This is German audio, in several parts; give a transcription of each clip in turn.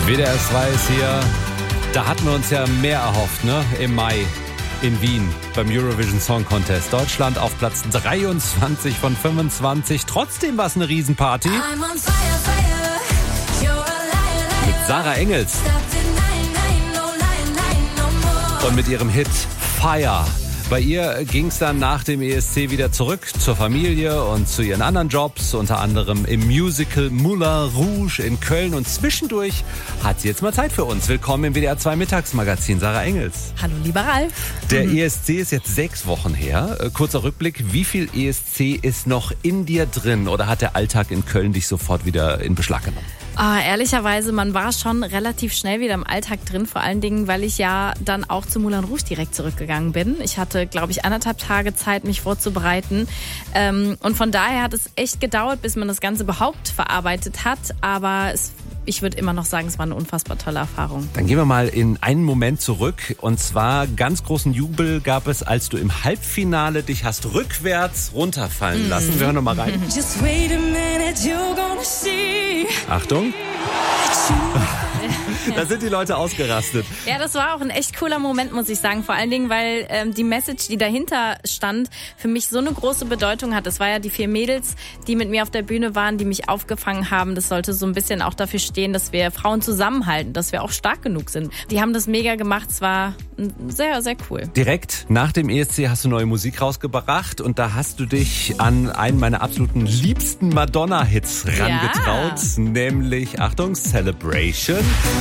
WDR 2 ist hier. Da hatten wir uns ja mehr erhofft, ne? Im Mai in Wien beim Eurovision Song Contest. Deutschland auf Platz 23 von 25. Trotzdem war es eine Riesenparty. Mit Sarah Engels. Und mit ihrem Hit Fire. Bei ihr ging es dann nach dem ESC wieder zurück zur Familie und zu ihren anderen Jobs, unter anderem im Musical Moulin Rouge in Köln. Und zwischendurch hat sie jetzt mal Zeit für uns. Willkommen im WDR 2 Mittagsmagazin, Sarah Engels. Hallo, lieber Ralf. Der ESC ist jetzt 6 Wochen her. Kurzer Rückblick, wie viel ESC ist noch in dir drin oder hat der Alltag in Köln dich sofort wieder in Beschlag genommen? Ehrlicherweise, man war schon relativ schnell wieder im Alltag drin, vor allen Dingen, weil ich ja dann auch zu Moulin Rouge direkt zurückgegangen bin. Ich hatte, glaube ich, 1,5 Tage Zeit, mich vorzubereiten. Und von daher hat es echt gedauert, bis man das Ganze überhaupt verarbeitet hat. Aber ich würde immer noch sagen, es war eine unfassbar tolle Erfahrung. Dann gehen wir mal in einen Moment zurück. Und zwar ganz großen Jubel gab es, als du im Halbfinale dich hast rückwärts runterfallen lassen. Wir hören noch mal rein. Just wait a minute, you're gonna see. Achtung. Da sind die Leute ausgerastet. Ja, das war auch ein echt cooler Moment, muss ich sagen. Vor allen Dingen, weil die Message, die dahinter stand, für mich so eine große Bedeutung hat. Es war ja die 4 Mädels, die mit mir auf der Bühne waren, die mich aufgefangen haben. Das sollte so ein bisschen auch dafür stehen, dass wir Frauen zusammenhalten, dass wir auch stark genug sind. Die haben das mega gemacht. Es war sehr, sehr cool. Direkt nach dem ESC hast du neue Musik rausgebracht und da hast du dich an einen meiner absoluten liebsten Madonna-Hits rangetraut, nämlich, Achtung, Celebration.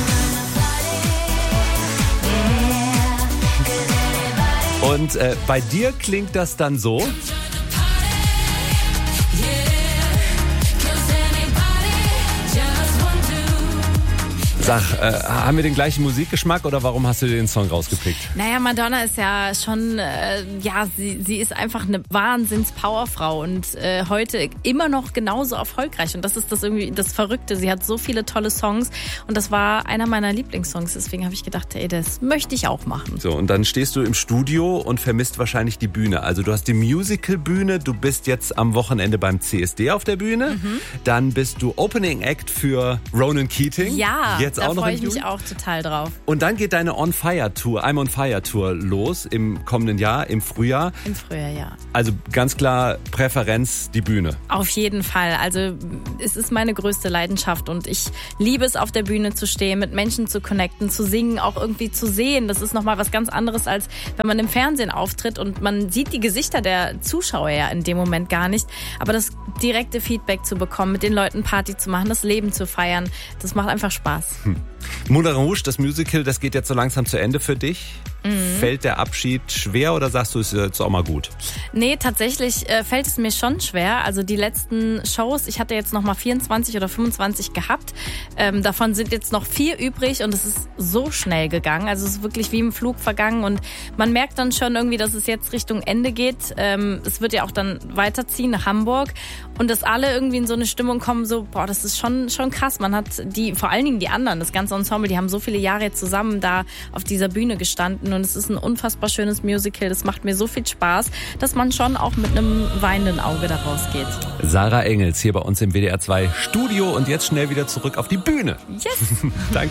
Und bei dir klingt das dann so. Sag, haben wir den gleichen Musikgeschmack oder warum hast du dir den Song rausgepickt? Naja, Madonna ist ja schon, sie ist einfach eine Wahnsinns-Powerfrau und heute immer noch genauso erfolgreich. Und das ist das irgendwie das Verrückte. Sie hat so viele tolle Songs und das war einer meiner Lieblingssongs. Deswegen habe ich gedacht, ey, das möchte ich auch machen. So, und dann stehst du im Studio und vermisst wahrscheinlich die Bühne. Also du hast die Musical-Bühne, du bist jetzt am Wochenende beim CSD auf der Bühne. Dann bist du Opening Act für Ronan Keating. Ja. Da freue ich mich auch total drauf. Und dann geht deine I'm on Fire Tour los im kommenden Jahr, im Frühjahr. Im Frühjahr, ja. Also ganz klar Präferenz die Bühne. Auf jeden Fall. Also es ist meine größte Leidenschaft und ich liebe es, auf der Bühne zu stehen, mit Menschen zu connecten, zu singen, auch irgendwie zu sehen. Das ist nochmal was ganz anderes, als wenn man im Fernsehen auftritt und man sieht die Gesichter der Zuschauer ja in dem Moment gar nicht. Aber das direkte Feedback zu bekommen, mit den Leuten Party zu machen, das Leben zu feiern, das macht einfach Spaß. Moulin Rouge, das Musical, das geht jetzt so langsam zu Ende für dich. Fällt der Abschied schwer oder sagst du, ist jetzt auch mal gut? Nee, tatsächlich fällt es mir schon schwer. Also die letzten Shows, ich hatte jetzt noch mal 24 oder 25 gehabt. Davon sind jetzt noch 4 übrig und es ist so schnell gegangen. Also es ist wirklich wie im Flug vergangen und man merkt dann schon irgendwie, dass es jetzt Richtung Ende geht. Es wird ja auch dann weiterziehen nach Hamburg und dass alle irgendwie in so eine Stimmung kommen, so, boah, das ist schon krass. Man hat vor allen Dingen die anderen, das ganze Ensemble, die haben so viele Jahre zusammen da auf dieser Bühne gestanden und es ist ein unfassbar schönes Musical. Das macht mir so viel Spaß, dass man schon auch mit einem weinenden Auge da rausgeht. Sarah Engels hier bei uns im WDR 2 Studio und jetzt schnell wieder zurück auf die Bühne. Yes! Danke.